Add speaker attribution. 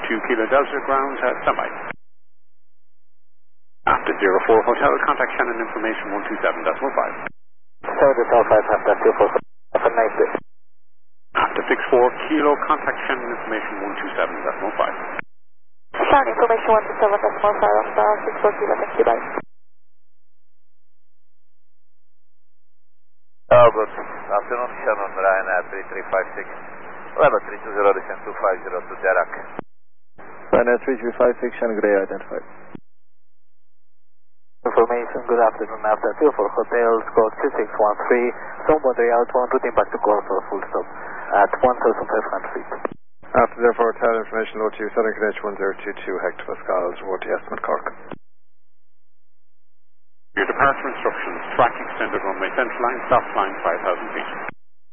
Speaker 1: Kilo Delta, ground standby. After 04 Hotel, contact Shannon information 127.5.
Speaker 2: 7.5, half that 04, have a nice day.
Speaker 1: After 64 Kilo, contact Shannon information 127.5.
Speaker 3: Shannon information 127.5, after 64 Kilo, thank you, bye.
Speaker 4: Good afternoon, Shannon, Ryanair 3356. Level 320, descent 250 to Jarak.
Speaker 5: Ryanair 3356, Shannon Grey identified.
Speaker 2: Information, good afternoon, after 04 Hotel, score 2613, Sombon Real 1, routing back to Corfu, full stop, at 1,500 feet.
Speaker 5: After therefore Hotel information, low to you, Southern Canadian 1022 hectopascals, road to Esmond, Cork.
Speaker 1: Your departure instructions, track extended runway, central line, stop line 5,000 feet.